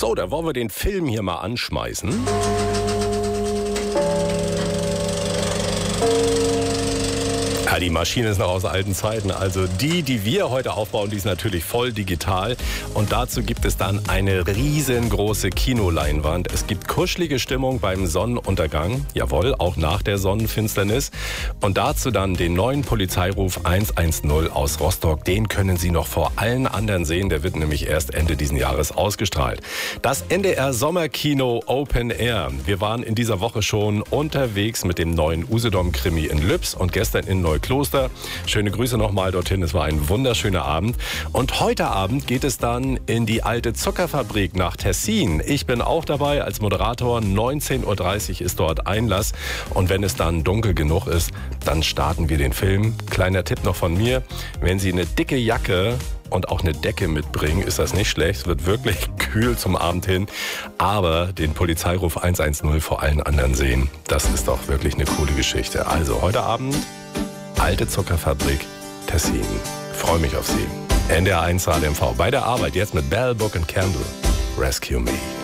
So, da wollen wir den Film hier mal anschmeißen. Ja, die Maschine ist noch aus alten Zeiten. Also die wir heute aufbauen, die ist natürlich voll digital. Und dazu gibt es dann eine riesengroße Kinoleinwand. Es gibt kuschelige Stimmung beim Sonnenuntergang. Jawohl, auch nach der Sonnenfinsternis. Und dazu dann den neuen Polizeiruf 110 aus Rostock. Den können Sie noch vor allen anderen sehen. Der wird nämlich erst Ende diesen Jahres ausgestrahlt. Das NDR Sommerkino Open Air. Wir waren in dieser Woche schon unterwegs mit dem neuen Usedom-Krimi in Lübs und gestern in Neukloster. Schöne Grüße nochmal dorthin. Es war ein wunderschöner Abend. Und heute Abend geht es dann in die alte Zuckerfabrik nach Tessin. Ich bin auch dabei als Moderator. 19.30 Uhr ist dort Einlass. Und wenn es dann dunkel genug ist, dann starten wir den Film. Kleiner Tipp noch von mir. Wenn Sie eine dicke Jacke und auch eine Decke mitbringen, ist das nicht schlecht. Es wird wirklich kühl zum Abend hin. Aber den Polizeiruf 110 vor allen anderen sehen, das ist doch wirklich eine coole Geschichte. Also heute Abend alte Zuckerfabrik Tessin. Freue mich auf Sie. NDR 1 HDMV bei der Arbeit jetzt mit Bell, Book and Candle. Rescue Me.